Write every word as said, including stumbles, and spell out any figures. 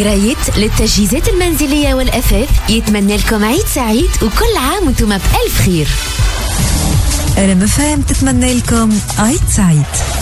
جرايت للتجهيزات المنزلية والأثاث يتمنى لكم عيد سعيد وكل عام وانتم بألف خير. ريم إف إم تتمنى لكم عيد سعيد.